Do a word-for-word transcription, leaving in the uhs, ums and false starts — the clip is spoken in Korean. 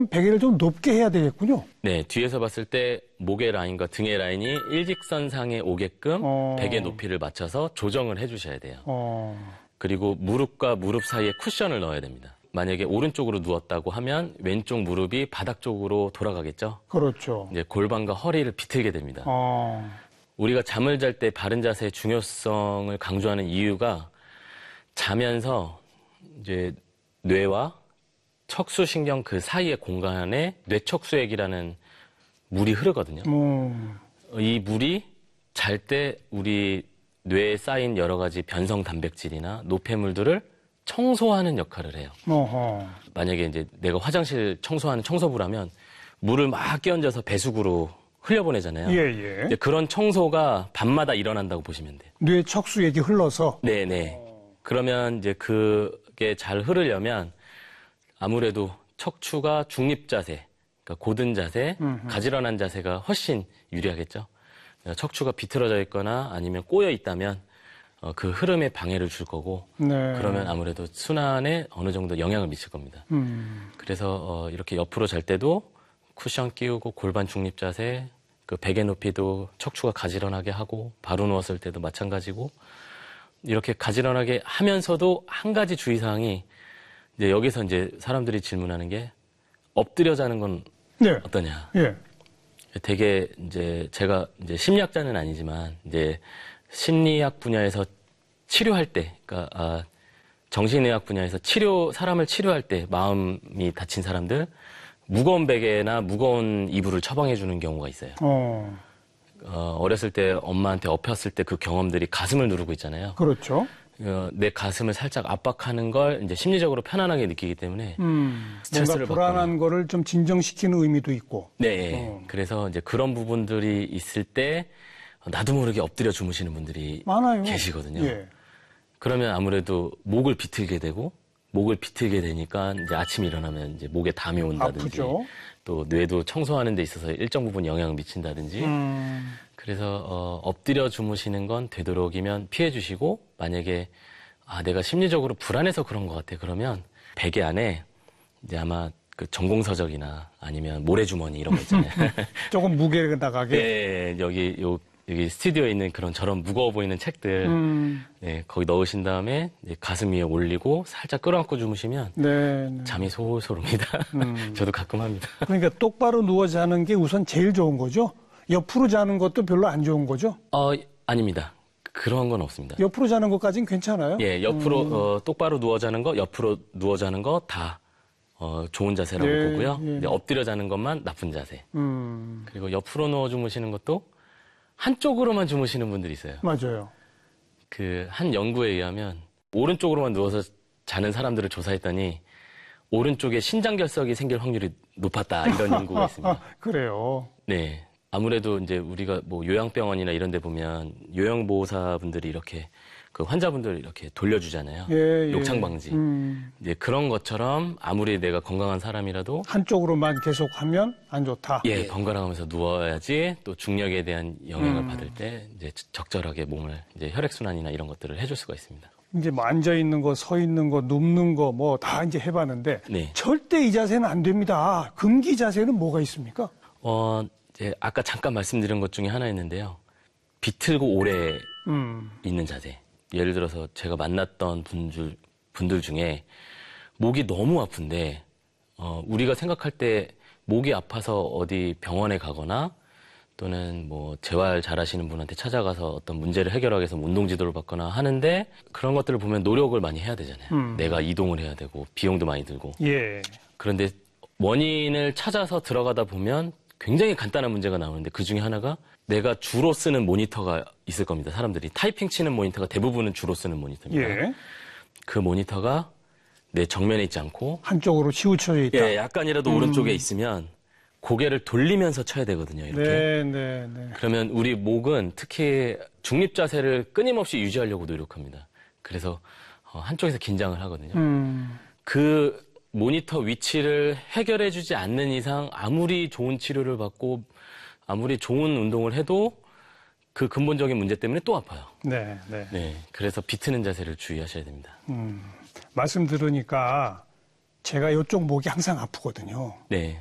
베개를 좀 높게 해야 되겠군요. 네, 뒤에서 봤을 때 목의 라인과 등의 라인이 일직선상에 오게끔 어... 베개 높이를 맞춰서 조정을 해주셔야 돼요. 어... 그리고 무릎과 무릎 사이에 쿠션을 넣어야 됩니다. 만약에 오른쪽으로 누웠다고 하면 왼쪽 무릎이 바닥 쪽으로 돌아가겠죠? 그렇죠. 이제 골반과 허리를 비틀게 됩니다. 어... 우리가 잠을 잘 때 바른 자세의 중요성을 강조하는 이유가 자면서 이제 뇌와 척수신경 그 사이의 공간에 뇌척수액이라는 물이 흐르거든요. 음... 이 물이 잘 때 우리 뇌에 쌓인 여러 가지 변성 단백질이나 노폐물들을 청소하는 역할을 해요. 어허. 만약에 이제 내가 화장실 청소하는 청소부라면 물을 막 끼얹어서 배수구로 흘려보내잖아요. 예, 예. 그런 청소가 밤마다 일어난다고 보시면 돼요. 뇌 척수액이 흘러서? 네네. 그러면 이제 그게 잘 흐르려면 아무래도 척추가 중립자세, 그러니까 고든 자세, 음흠. 가지런한 자세가 훨씬 유리하겠죠. 척추가 비틀어져 있거나 아니면 꼬여 있다면 어, 그 흐름에 방해를 줄 거고 네. 그러면 아무래도 순환에 어느 정도 영향을 미칠 겁니다. 음. 그래서 어, 이렇게 옆으로 잘 때도 쿠션 끼우고 골반 중립 자세, 그 베개 높이도 척추가 가지런하게 하고 바로 누웠을 때도 마찬가지고 이렇게 가지런하게 하면서도 한 가지 주의사항이 이제 여기서 이제 사람들이 질문하는 게 엎드려 자는 건 네. 어떠냐. 예. 되게 이제 제가 이제 심리학자는 아니지만 이제 심리학 분야에서 치료할 때, 그러니까 아, 정신의학 분야에서 치료 사람을 치료할 때 마음이 다친 사람들 무거운 베개나 무거운 이불을 처방해 주는 경우가 있어요. 어. 어, 어렸을 때 엄마한테 엎혔을 때 그 경험들이 가슴을 누르고 있잖아요. 그렇죠. 어, 내 가슴을 살짝 압박하는 걸 이제 심리적으로 편안하게 느끼기 때문에 음, 스트레스를 뭔가 불안한 받거나. 거를 좀 진정시키는 의미도 있고. 네. 어. 그래서 이제 그런 부분들이 있을 때 나도 모르게 엎드려 주무시는 분들이 많아요. 계시거든요. 예. 그러면 아무래도 목을 비틀게 되고 목을 비틀게 되니까 이제 아침에 일어나면 이제 목에 담이 온다든지 아프죠. 또 뇌도 청소하는 데 있어서 일정 부분 영향을 미친다든지 음. 그래서 어, 엎드려 주무시는 건 되도록이면 피해 주시고 만약에 아 내가 심리적으로 불안해서 그런 것 같아 그러면 베개 안에 이제 아마 그 전공서적이나 아니면 모래주머니 이런 거 있잖아요. 조금 무게가 나가게. 네, 여기 요 여기 스튜디오에 있는 그런 저런 무거워 보이는 책들 음. 네, 거기 넣으신 다음에 이제 가슴 위에 올리고 살짝 끌어안고 주무시면 네, 네. 잠이 솔솔 옵니다. 음. 저도 가끔 합니다. 그러니까 똑바로 누워 자는 게 우선 제일 좋은 거죠? 옆으로 자는 것도 별로 안 좋은 거죠? 어, 아닙니다. 그런 건 없습니다. 옆으로 자는 것까지는 괜찮아요? 예, 옆으로 음. 어, 똑바로 누워 자는 거, 옆으로 누워 자는 거 다 어, 좋은 자세라고 예, 보고요. 예. 이제 엎드려 자는 것만 나쁜 자세. 음. 그리고 옆으로 누워 주무시는 것도 한쪽으로만 주무시는 분들이 있어요. 맞아요. 그 한 연구에 의하면 오른쪽으로만 누워서 자는 사람들을 조사했더니 오른쪽에 신장결석이 생길 확률이 높았다 이런 연구가 있습니다. 그래요. 네, 아무래도 이제 우리가 뭐 요양병원이나 이런 데 보면 요양보호사분들이 이렇게 그 환자분들 이렇게 돌려주잖아요. 예, 예. 욕창 방지. 음. 이제 그런 것처럼 아무리 내가 건강한 사람이라도 한쪽으로만 계속 하면 안 좋다. 예, 번갈아가면서 누워야지 또 중력에 대한 영향을 음. 받을 때 이제 적절하게 몸을 이제 혈액순환이나 이런 것들을 해줄 수가 있습니다. 이제 뭐 앉아 있는 거, 서 있는 거, 눕는 거 뭐 다 이제 해봤는데 네. 절대 이 자세는 안 됩니다. 금기 자세는 뭐가 있습니까? 어, 이제 아까 잠깐 말씀드린 것 중에 하나 있는데요. 비틀고 오래 음. 있는 자세. 예를 들어서 제가 만났던 분들, 분들 중에 목이 너무 아픈데, 어, 우리가 생각할 때 목이 아파서 어디 병원에 가거나 또는 뭐 재활 잘하시는 분한테 찾아가서 어떤 문제를 해결하기 위해서 운동 지도를 받거나 하는데 그런 것들을 보면 노력을 많이 해야 되잖아요. 음. 내가 이동을 해야 되고 비용도 많이 들고. 예. 그런데 원인을 찾아서 들어가다 보면 굉장히 간단한 문제가 나오는데 그 중에 하나가 내가 주로 쓰는 모니터가 있을 겁니다. 사람들이 타이핑 치는 모니터가 대부분은 주로 쓰는 모니터입니다. 예. 그 모니터가 내 정면에 있지 않고 한쪽으로 치우쳐져 있다. 예, 약간이라도 음. 오른쪽에 있으면 고개를 돌리면서 쳐야 되거든요. 이렇게. 네, 네, 네. 그러면 우리 목은 특히 중립 자세를 끊임없이 유지하려고 노력합니다. 그래서 한쪽에서 긴장을 하거든요. 음. 그 모니터 위치를 해결해주지 않는 이상 아무리 좋은 치료를 받고 아무리 좋은 운동을 해도 그 근본적인 문제 때문에 또 아파요. 네, 네. 네, 그래서 비트는 자세를 주의하셔야 됩니다. 음. 말씀 들으니까 제가 이쪽 목이 항상 아프거든요. 네.